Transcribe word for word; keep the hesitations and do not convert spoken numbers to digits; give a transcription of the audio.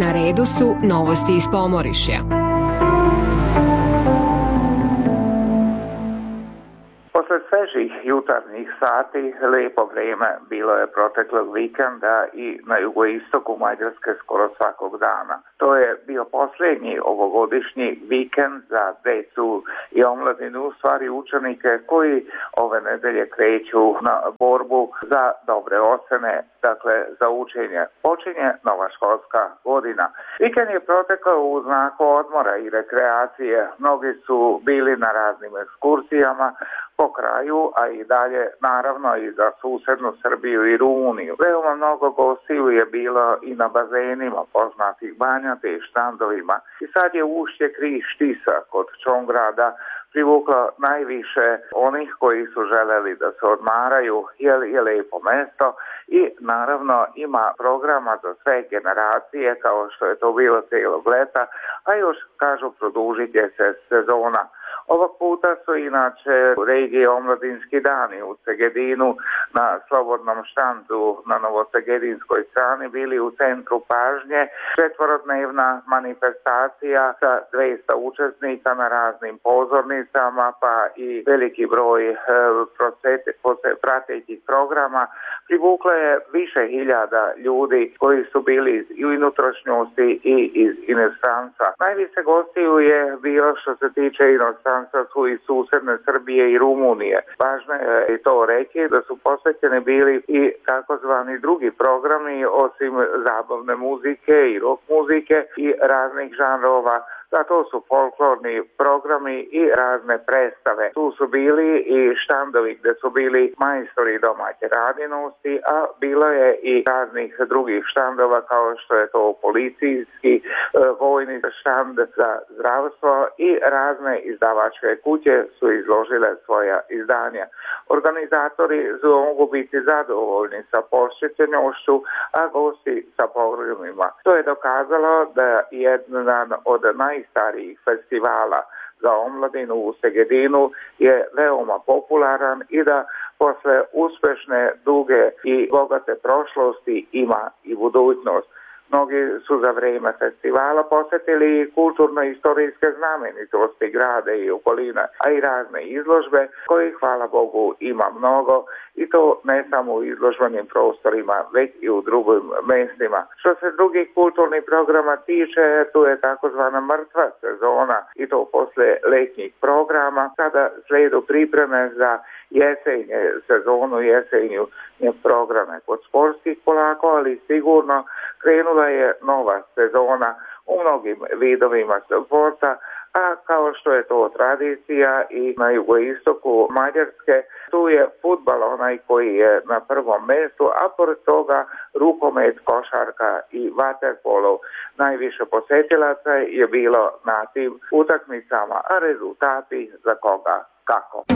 Na redu su novosti iz Pomorišja. Posle svežih jutarnjih sati lijepo vrijeme bilo je proteklog vikenda i na jugoistoku Mađarske skoro svakog dana. To je bio posljednji ovogodišnji vikend za djecu i omladinu, u stvari učenike koji ove nedelje kreću na borbu za dobre ocjene, dakle za učenje. Počinje nova školska godina. Vikend je protekao u znaku odmora i rekreacije. Mnogi su bili na raznim ekskursijama po kraju, a i dalje naravno i za susjednu Srbiju i Rumuniju. Veoma mnogo gostiju je bilo i na bazenima poznatih banja te štandovima. I sad je ušće Križ Tisa kod Čongrada privuklo najviše onih koji su želeli da se odmaraju, jer je lijepo mesto i naravno ima programa za sve generacije kao što je to bilo cijelog leta, a još kažu produžit će se sezona. Ovog puta su inače regije omladinski dani u Segedinu na slobodnom štandu na novosegedinskoj strani bili u centru pažnje. Četvorodnevna manifestacija sa dvesta učesnika na raznim pozornicama pa i veliki broj e, pratećih programa privukla je više hiljada ljudi koji su bili iz unutrašnjosti i iz inostranstva. Najviše gostiju je bio što se tiče inostranstva su i susjedne Srbije i Rumunije. Važno je i to reći da su posvećeni bili i takozvani drugi programi osim zabavne muzike i rock muzike i raznih žanrova. Da, to su folklorni programi i razne predstave. Tu su bili i štandovi gdje su bili majstori domaće radinosti, a bilo je i raznih drugih štandova kao što je to policijski, vojni štand za zdravstvo i razne izdavačke kuće su izložile svoja izdanja. Organizatori mogu biti zadovoljni sa posjećenošću, a gosti sa programima. To je dokazalo da jedan od naj starijih festivala za omladinu u Segedinu je veoma popularan i da posle uspješne, duge i bogate prošlosti ima i budućnost. Mnogi su za vrijeme festivala posjetili kulturno-istorijske znamenitosti grada i okolina, a i razne izložbe koji, hvala Bogu, ima mnogo i to ne samo u izložbenim prostorima, već i u drugim mjestima. Što se drugih kulturnih programa tiče, tu je takozvana mrtva sezona i to posle letnjih programa. Sada slijedu pripreme za jesenje, sezonu jesenju programe kod sportskih polako, ali sigurno krenula je nova sezona u mnogim vidovima sporta, a kao što je to tradicija i na jugoistoku Mađarske, tu je fudbal onaj koji je na prvom mjestu, a pored toga rukomet, košarka i vaterpolo. Najviše posjetilaca je bilo na tim utakmicama, a rezultati za koga kako.